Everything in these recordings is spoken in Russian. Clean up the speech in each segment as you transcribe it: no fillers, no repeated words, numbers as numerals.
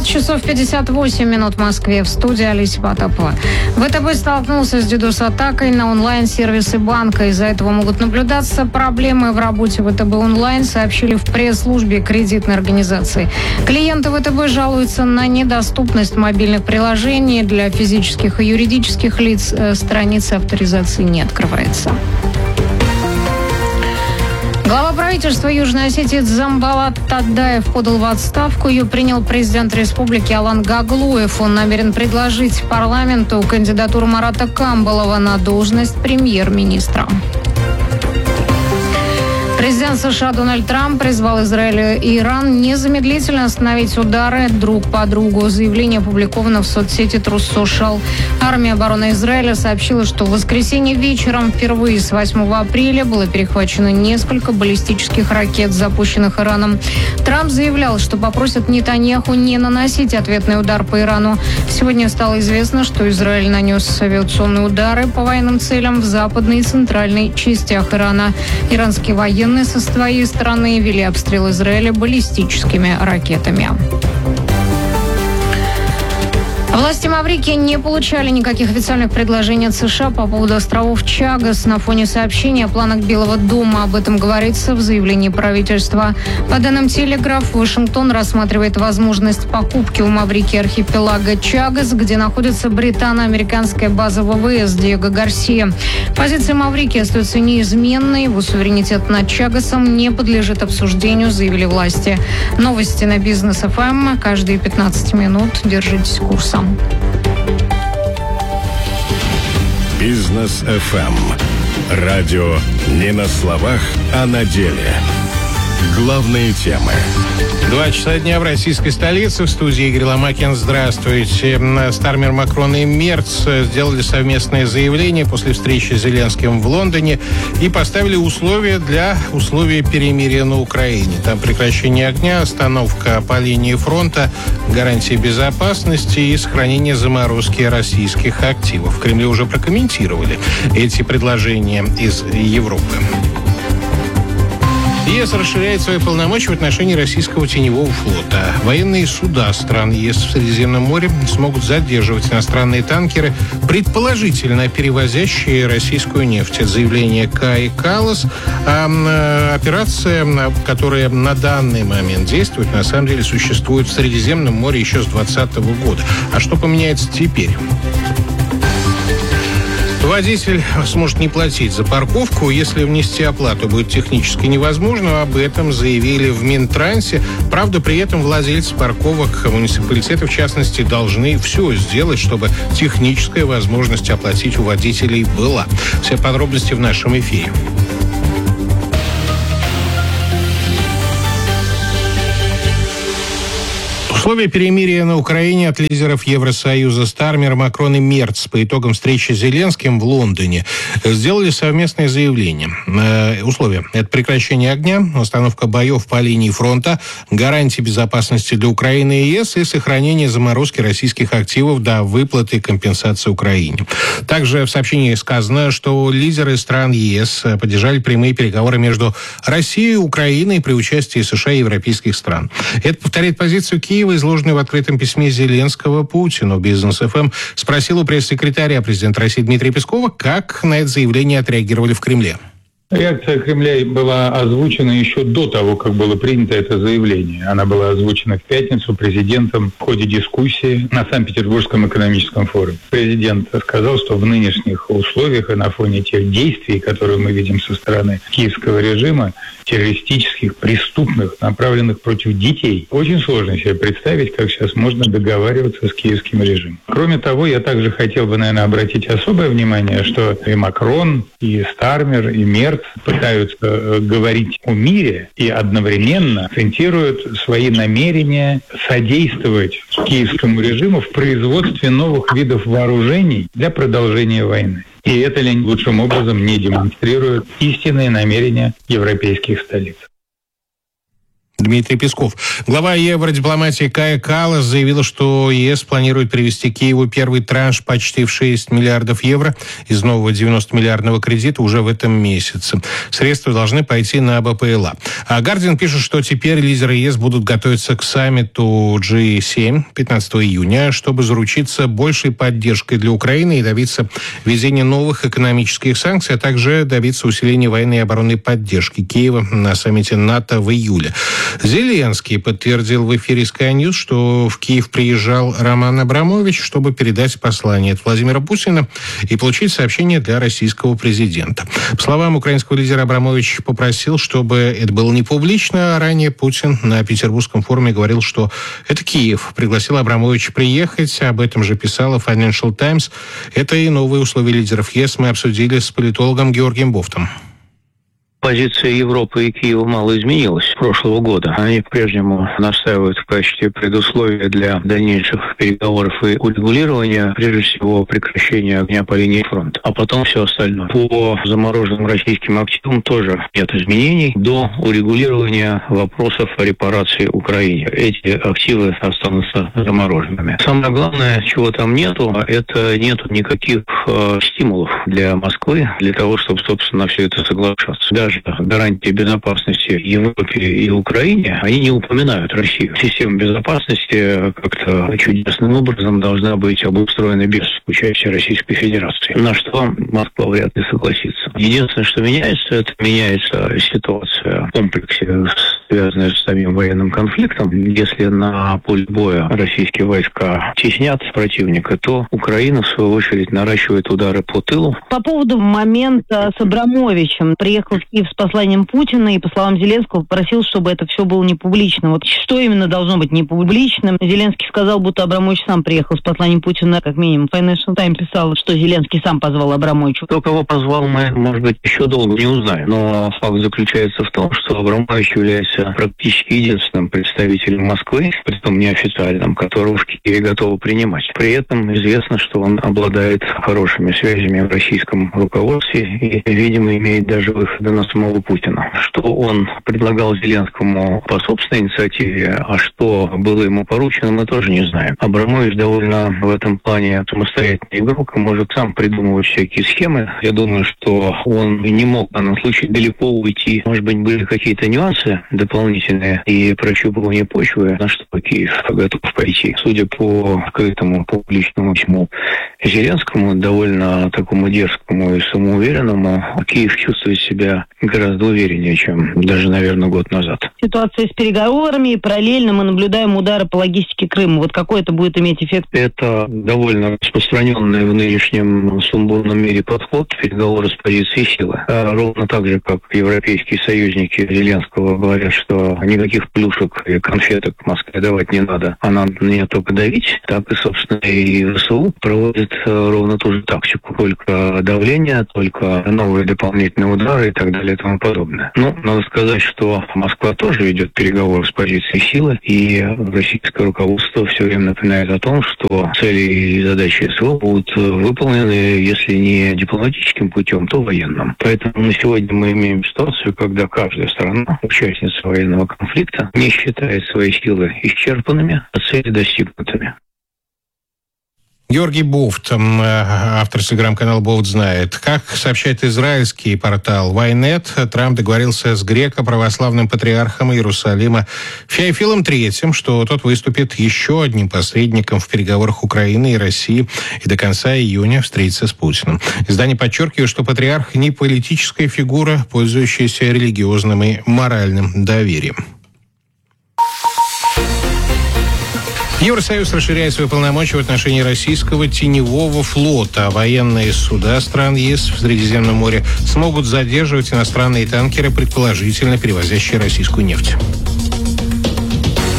20 часов 58 минут в Москве. В студии Олеся Потапова. ВТБ столкнулся с DDoS-атакой на онлайн-сервисы банка. Из-за этого могут наблюдаться проблемы в работе ВТБ онлайн, сообщили в пресс-службе кредитной организации. Клиенты ВТБ жалуются на недоступность мобильных приложений для физических и юридических лиц. Страница авторизации не открывается. Глава правительства Южной Осетии Дзамбалат Тадаев подал в отставку. Ее принял президент республики Алан Гаглуев. Он намерен предложить парламенту кандидатуру Марата Камбалова на должность премьер-министра. Президент США Дональд Трамп призвал Израиль и Иран незамедлительно остановить удары друг по другу. Заявление опубликовано в соцсети Truth Social. Армия обороны Израиля сообщила, что в воскресенье вечером впервые с 8 апреля было перехвачено несколько баллистических ракет, запущенных Ираном. Трамп заявлял, что попросит Нетаньяху не наносить ответный удар по Ирану. Сегодня стало известно, что Израиль нанес авиационные удары по военным целям в западной и центральной частях Ирана. Иранские военные со своей стороны вели обстрел Израиля баллистическими ракетами. Власти Маврикии не получали никаких официальных предложений от США по поводу островов Чагос на фоне сообщения о планах Белого дома. Об этом говорится в заявлении правительства. По данным «Телеграф», Вашингтон рассматривает возможность покупки у Маврикии архипелага Чагос, где находится британо-американская база ВВС Диего Гарсия. Позиция Маврикии остается неизменной. Его суверенитет над Чагосом не подлежит обсуждению, заявили власти. Новости на Бизнес ФМ. Каждые 15 минут. Держитесь курса. Бизнес ФМ. Радио не на словах, а на деле. Главные темы. 2 часа дня в российской столице. В студии Игорь Ломакин. Здравствуйте. Стармер, Макрон и Мерц сделали совместное заявление после встречи с Зеленским в Лондоне и поставили условия перемирия на Украине. Там прекращение огня, остановка по линии фронта, гарантии безопасности и сохранение заморозки российских активов. В Кремле уже прокомментировали эти предложения из Европы. ЕС расширяет свои полномочия в отношении российского теневого флота. Военные суда стран ЕС в Средиземном море смогут задерживать иностранные танкеры, предположительно перевозящие российскую нефть. Это заявление Каи Каллас. Операция, которая на данный момент действует, на самом деле существует в Средиземном море еще с 2020 года. А что поменяется теперь? Водитель сможет не платить за парковку, если внести оплату будет технически невозможно. Об этом заявили в Минтрансе. Правда, при этом владельцы парковок муниципалитета, в частности, должны все сделать, чтобы техническая возможность оплатить у водителей была. Все подробности в нашем эфире. Условия перемирия на Украине от лидеров Евросоюза Стармер, Макрон и Мерц по итогам встречи с Зеленским в Лондоне сделали совместное заявление. Условия – это прекращение огня, остановка боев по линии фронта, гарантии безопасности для Украины и ЕС и сохранение заморозки российских активов до выплаты компенсации Украине. Также в сообщении сказано, что лидеры стран ЕС поддержали прямые переговоры между Россией и Украиной при участии США и европейских стран. Это повторяет позицию Киева, изложенную в открытом письме Зеленского Путину. Бизнес ФМ спросил у пресс-секретаря президента России Дмитрия Пескова, как на это заявление отреагировали в Кремле. Реакция Кремля была озвучена еще до того, как было принято это заявление. Она была озвучена в пятницу президентом в ходе дискуссии на Санкт-Петербургском экономическом форуме. Президент сказал, что в нынешних условиях и на фоне тех действий, которые мы видим со стороны киевского режима, террористических, преступных, направленных против детей, очень сложно себе представить, как сейчас можно договариваться с киевским режимом. Кроме того, я также хотел бы, наверное, обратить особое внимание, что и Макрон, и Стармер, и Мерц пытаются говорить о мире и одновременно акцентируют свои намерения содействовать киевскому режиму в производстве новых видов вооружений для продолжения войны. И это лучшим образом не демонстрирует истинные намерения европейских столиц. Дмитрий Песков. Глава евродипломатии Кая Каллас заявила, что ЕС планирует перевести Киеву первый транш почти в 6 миллиардов евро из нового 90-миллиардного кредита уже в этом месяце. Средства должны пойти на БПЛА. А Гардиан пишет, что теперь лидеры ЕС будут готовиться к саммиту G7 15 июня, чтобы заручиться большей поддержкой для Украины и добиться введения новых экономических санкций, а также добиться усиления военной и оборонной поддержки Киева на саммите НАТО в июле. Зеленский подтвердил в эфире Sky News, что в Киев приезжал Роман Абрамович, чтобы передать послание от Владимира Путина и получить сообщение для российского президента. По словам украинского лидера, Абрамович попросил, чтобы это было не публично, а ранее Путин на Петербургском форуме говорил, что это Киев пригласил Абрамовича приехать. Об этом же писала Financial Times. Это и новые условия лидеров ЕС мы обсудили с политологом Георгием Бофтом. Позиция Европы и Киева мало изменилась с прошлого года. Они по-прежнему настаивают в качестве предусловия для дальнейших переговоров и урегулирования, прежде всего, прекращения огня по линии фронта, а потом все остальное. По замороженным российским активам тоже нет изменений до урегулирования вопросов о репарации Украине. Эти активы останутся замороженными. Самое главное, чего там нету, это нету никаких стимулов для Москвы для того, чтобы, собственно, на все это соглашаться. Даже гарантии безопасности Европе и Украине, они не упоминают Россию. Система безопасности как-то чудесным образом должна быть обустроена без участия Российской Федерации. На что Москва вряд ли согласится. Единственное, что меняется, это меняется ситуация в комплексе, связанная с самим военным конфликтом. Если на поле боя российские войска теснят противника, то Украина, в свою очередь, наращивает удары по тылу. По поводу момента с Абрамовичем. Приехал в Киев с посланием Путина и, по словам Зеленского, попросил, чтобы это все было не публично. Вот что именно должно быть не публичным? Зеленский сказал, будто Абрамович сам приехал с посланием Путина. Как минимум, Financial Times писал, что Зеленский сам позвал Абрамовича. Кто кого позвал, мы, может быть, еще долго не узнаем. Но факт заключается в том, что Абрамович является практически единственным представителем Москвы, притом неофициальным, которого в Киеве готовы принимать. При этом известно, что он обладает хорошими связями в российском руководстве и, видимо, имеет даже выходы на самого Путина. Что он предлагал Зеленскому по собственной инициативе, а что было ему поручено, мы тоже не знаем. Абрамович довольно в этом плане самостоятельный игрок и может сам придумывать всякие схемы. Я думаю, что он не мог в данном случае далеко уйти. Может быть, были какие-то нюансы дополнительные и прощупывание почвы, на что Киев готов пойти. Судя по открытому публичному письму Зеленскому, довольно такому дерзкому и самоуверенному, Киев чувствует себя гораздо увереннее, чем даже, наверное, год назад. Ситуация с переговорами, и параллельно мы наблюдаем удары по логистике Крыма. Вот какой это будет иметь эффект? Это довольно распространенный в нынешнем сумбурном мире подход переговоры с позиции силы. Ровно так же, как европейские союзники Зеленского говорят, что никаких плюшек и конфеток Москве давать не надо, а надо на нее только давить, так и, собственно, и ВСУ проводит ровно ту же тактику. Только давление, только новые дополнительные удары и так далее и тому подобное. Ну, надо сказать, что Москва тоже ведет переговоры с позиции силы, и российское руководство все время напоминает о том, что цели и задачи СВО будут выполнены, если не дипломатическим путем, то военным. Поэтому на сегодня мы имеем ситуацию, когда каждая сторона, участница военного конфликта, не считает свои силы исчерпанными, а цели достигнутыми. Георгий Бофт, автор телеграм-канала «Бофт знает». Как сообщает израильский портал Ynet, Трамп договорился с греко-православным патриархом Иерусалима Феофилом III, что тот выступит еще одним посредником в переговорах Украины и России и до конца июня встретится с Путиным. Издание подчеркивает, что патриарх не политическая фигура, пользующаяся религиозным и моральным доверием. Евросоюз расширяет свои полномочия в отношении российского теневого флота. Военные суда стран ЕС в Средиземном море смогут задерживать иностранные танкеры, предположительно перевозящие российскую нефть.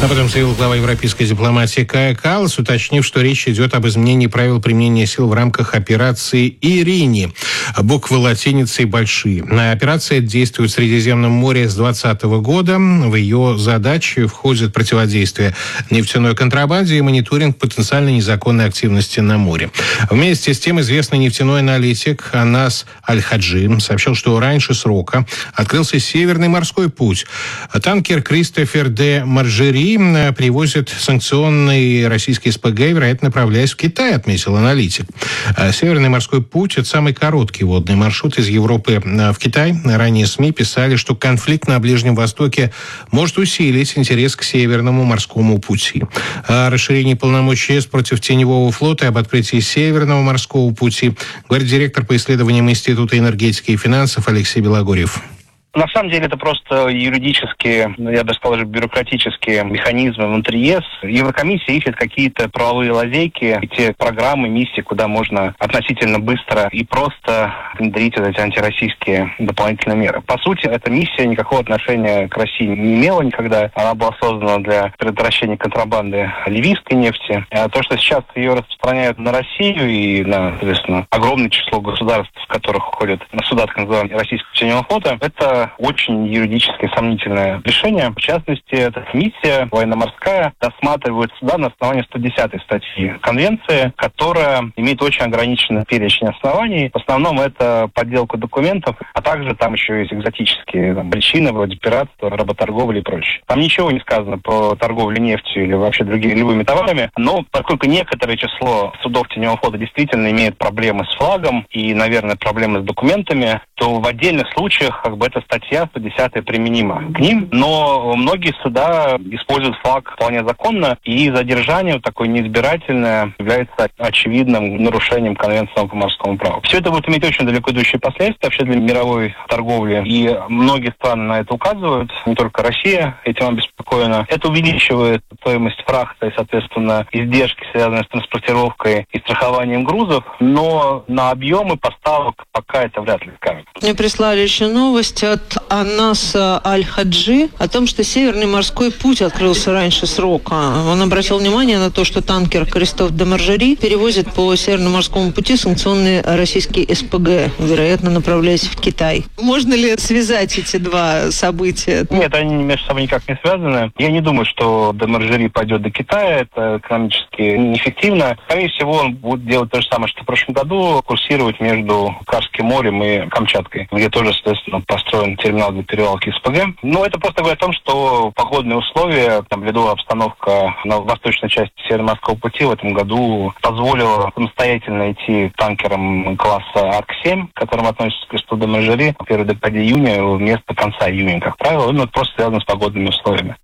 Об этом заявил глава европейской дипломатии Кая Каллас, уточнив, что речь идет об изменении правил применения сил в рамках операции «Ирини». Буквы латиницей большие. Операция действует в Средиземном море с 2020 года. В ее задачи входит противодействие нефтяной контрабанде и мониторинг потенциально незаконной активности на море. Вместе с тем известный нефтяной аналитик Анас Аль-Хаджи сообщил, что раньше срока открылся Северный морской путь. Танкер «Кристофер де Маржери» привозит санкционный российский СПГ, вероятно, направляясь в Китай, отметил аналитик. Северный морской путь – это самый короткий водный маршрут из Европы в Китай. Ранее СМИ писали, что конфликт на Ближнем Востоке может усилить интерес к Северному морскому пути. О расширении полномочий ЕС против теневого флота и об открытии Северного морского пути говорит директор по исследованиям Института энергетики и финансов Алексей Белогорьев. На самом деле это просто юридические, я бы сказал, даже бюрократические механизмы внутри ЕС. Еврокомиссия ищет какие-то правовые лазейки, те программы, миссии, куда можно относительно быстро и просто внедрить вот эти антироссийские дополнительные меры. По сути, эта миссия никакого отношения к России не имела никогда. Она была создана для предотвращения контрабанды ливийской нефти. А то, что сейчас ее распространяют на Россию и на, соответственно, огромное число государств, в которых входят суда, так называемого российского теневого флота, это очень юридически сомнительное решение. В частности, эта комиссия военно-морская рассматривает суда на основании 110-й статьи Конвенции, которая имеет очень ограниченный перечень оснований. В основном это подделка документов, а также там еще есть экзотические причины, вроде пиратства, работорговли и прочее. Там ничего не сказано про торговлю нефтью или вообще другими любыми товарами, но поскольку некоторое число судов теневого флота действительно имеют проблемы с флагом и, наверное, проблемы с документами, то в отдельных случаях эта статья 110 применима к ним, но многие суда используют флаг вполне законно, и задержание такое неизбирательное является очевидным нарушением Конвенции по морскому праву. Все это будет иметь очень далеко идущие последствия вообще для мировой торговли, и многие страны на это указывают, не только Россия этим обеспокоена. Это увеличивает стоимость фрахта и, соответственно, издержки, связанные с транспортировкой и страхованием грузов, но на объемы поставок пока это вряд ли скажет. Мне прислали еще новость от Анаса Аль-Хаджи о том, что Северный морской путь открылся раньше срока. Он обратил внимание на то, что танкер «Кристофер де Маржери» перевозит по Северному морскому пути санкционные российские СПГ, вероятно, направляясь в Китай. Можно ли связать эти два события? Нет, они между собой никак не связаны. Я не думаю, что де Маржери пойдет до Китая. Это экономически неэффективно. Скорее всего, он будет делать то же самое, что в прошлом году, курсировать между Карским морем и Камчаткой, где тоже, соответственно, построен терминал для перевалки СПГ. Но это просто говорит о том, что погодные условия, ледовая обстановка на восточной части Северно-морского пути в этом году позволила самостоятельно идти танкерам класса АРК-7, к которым относится Кристофер де Маржери, в первой декаде июня вместо конца июня, как правило. Это просто связано с погодными условиями.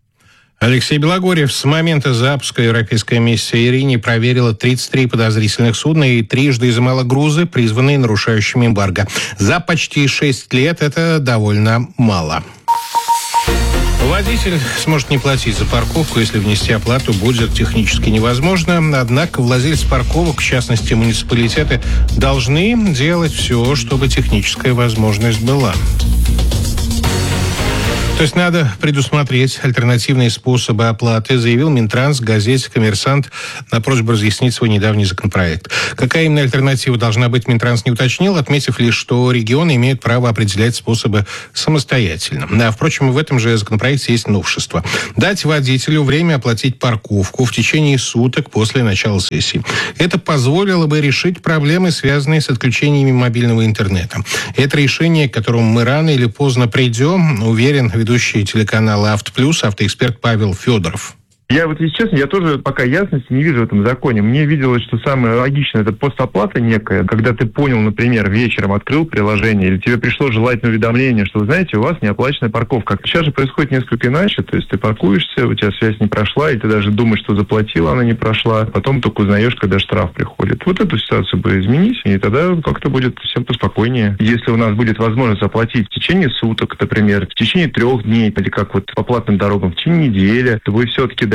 Алексей Белогорьев. С момента запуска европейская миссия «Ирини» проверила 33 подозрительных судна и трижды изымала грузы, призванные нарушающими эмбарго. За почти 6 лет это довольно мало. Водитель сможет не платить за парковку, если внести оплату будет технически невозможно. Однако владельцы парковок, в частности муниципалитеты, должны делать все, чтобы техническая возможность была. То есть надо предусмотреть альтернативные способы оплаты, заявил Минтранс в газете «Коммерсант» на просьбу разъяснить свой недавний законопроект. Какая именно альтернатива должна быть, Минтранс не уточнил, отметив лишь, что регионы имеют право определять способы самостоятельно. А, впрочем, в этом же законопроекте есть новшество. Дать водителю время оплатить парковку в течение суток после начала сессии. Это позволило бы решить проблемы, связанные с отключениями мобильного интернета. Это решение, к которому мы рано или поздно придем, уверен ведущий телеканала «Автоплюс», автоэксперт Павел Федоров. Я вот, если честно, я тоже пока ясности не вижу в этом законе. Мне виделось, что самое логичное – это постоплата некая, когда ты понял, например, вечером открыл приложение, или тебе пришло желательное уведомление, что, вы знаете, у вас неоплаченная парковка. Сейчас же происходит несколько иначе, то есть ты паркуешься, у тебя связь не прошла, и ты даже думаешь, что заплатила, она не прошла, потом только узнаешь, когда штраф приходит. Вот эту ситуацию бы изменить, и тогда как-то будет всем поспокойнее. Если у нас будет возможность оплатить в течение суток, например, в течение 3 дней, или как вот по платным дорогам, в течение недели, то вы все-таки дать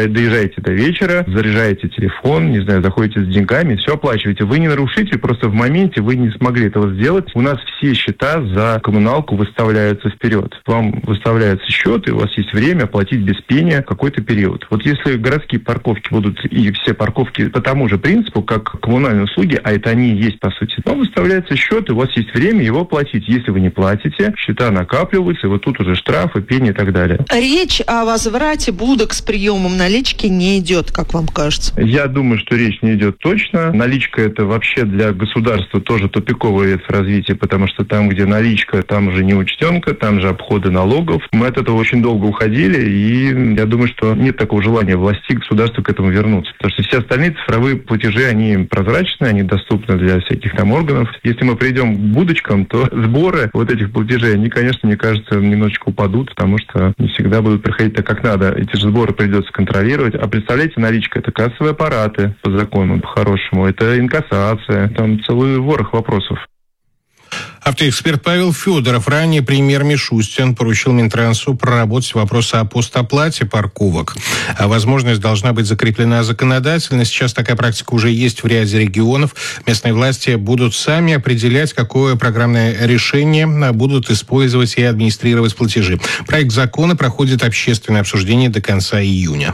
доезжаете до вечера, заряжаете телефон, не знаю, заходите с деньгами, все оплачиваете. Вы не нарушитель, просто в моменте вы не смогли этого сделать. У нас все счета за коммуналку выставляются вперед. Вам выставляется счет, и у вас есть время оплатить без пения какой-то период. Вот если городские парковки будут и все парковки по тому же принципу, как коммунальные услуги, а это они и есть по сути, вам выставляется счет, и у вас есть время его оплатить. Если вы не платите, счета накапливаются, и вот тут уже штрафы, пени и так далее. Речь о возврате будок с приемом налички не идет, как вам кажется? Я думаю, что речь не идет точно. Наличка — это вообще для государства тоже тупиковая ветвь развития, потому что там, где наличка, там же неучтенка, там же обходы налогов. Мы от этого очень долго уходили, и я думаю, что нет такого желания власти, государства к этому вернуться. Потому что все остальные цифровые платежи, они прозрачные, они доступны для всяких там органов. Если мы придем к будочкам, то сборы вот этих платежей, они, конечно, мне кажется, немножечко упадут, потому что не всегда будут проходить так, как надо. Эти же сборы придется контролировать. А представляете, наличка — это кассовые аппараты по закону, по-хорошему. Это инкассация. Там целый ворох вопросов. Автоэксперт Павел Федоров. Ранее премьер Мишустин поручил Минтрансу проработать вопросы о постоплате парковок. А возможность должна быть закреплена законодательно. Сейчас такая практика уже есть в ряде регионов. Местные власти будут сами определять, какое программное решение будут использовать и администрировать платежи. Проект закона проходит общественное обсуждение до конца июня.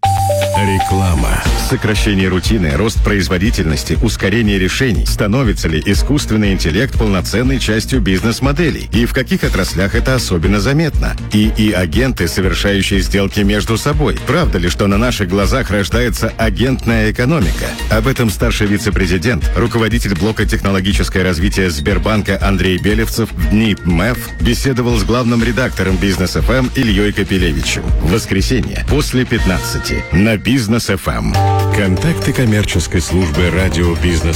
Реклама. Сокращение рутины, рост производительности, ускорение решений. Становится ли искусственный интеллект полноценной частью бизнес-моделей? И в каких отраслях это особенно заметно? ИИ-агенты, совершающие сделки между собой. Правда ли, что на наших глазах рождается агентная экономика? Об этом старший вице-президент, руководитель блока «Технологическое развитие» Сбербанка Андрей Белевцев в дни МЭФ беседовал с главным редактором Бизнес ФМ Ильей Капелевичем. В воскресенье после 15 на Бизнес ФМ. Контакты коммерческой службы радио Бизнес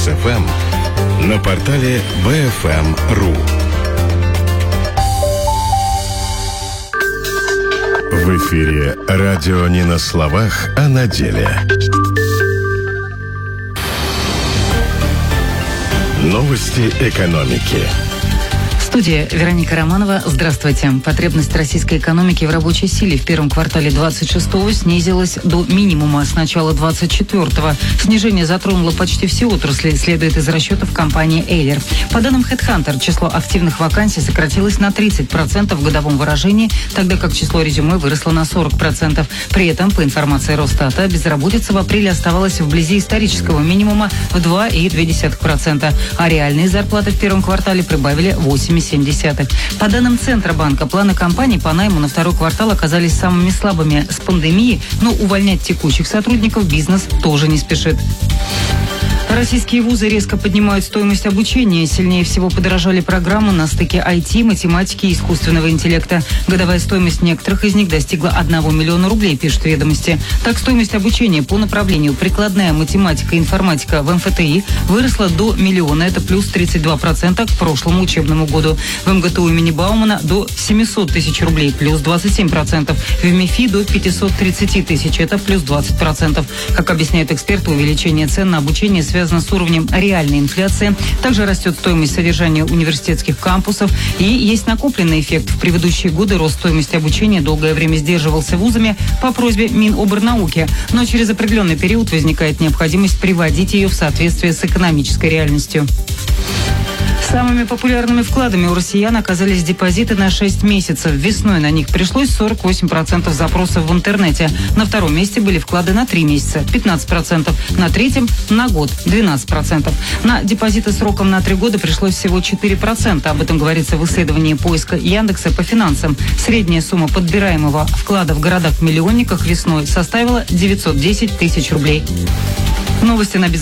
ФМ на портале bfm.ru. В эфире радио не на словах, а на деле. Новости экономики. Студия Вероника Романова. Здравствуйте. Потребность российской экономики в рабочей силе в первом квартале 26-го снизилась до минимума с начала 24-го. Снижение затронуло почти все отрасли, следует из расчетов компании Эйлер. По данным HeadHunter, число активных вакансий сократилось на 30% в годовом выражении, тогда как число резюме выросло на 40%. При этом, по информации Росстата, безработица в апреле оставалась вблизи исторического минимума в 2,2%, а реальные зарплаты в первом квартале прибавили 8,7%. По данным Центробанка, планы компаний по найму на второй квартал оказались самыми слабыми с пандемией, но увольнять текущих сотрудников бизнес тоже не спешит. Российские вузы резко поднимают стоимость обучения. Сильнее всего подорожали программы на стыке IT, математики и искусственного интеллекта. Годовая стоимость некоторых из них достигла 1 миллиона рублей, пишут «Ведомости». Так, стоимость обучения по направлению прикладная математика и информатика в МФТИ выросла до миллиона. Это плюс 32% к прошлому учебному году. В МГТУ имени Баумана до 700 тысяч рублей, плюс 27%. В МИФИ до 530 тысяч, это плюс 20%. Как объясняют эксперты, увеличение цен на обучение связано с уровнем реальной инфляции. Также растет стоимость содержания университетских кампусов. И есть накопленный эффект. В предыдущие годы рост стоимости обучения долгое время сдерживался вузами по просьбе Минобрнауки. Но через определенный период возникает необходимость приводить ее в соответствие с экономической реальностью. Самыми популярными вкладами у россиян оказались депозиты на 6 месяцев. Весной на них пришлось 48% запросов в интернете. На втором месте были вклады на 3 месяца – 15%. На третьем – на год – 12%. На депозиты сроком на 3 года пришлось всего 4%. Об этом говорится в исследовании поиска Яндекса по финансам. Средняя сумма подбираемого вклада в городах-миллионниках весной составила 910 тысяч рублей. Новости на